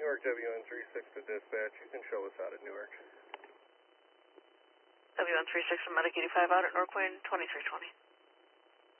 Newark WN36 to dispatch. You can show us out at Newark. WN36 from Medic 85 out at North Point 2320.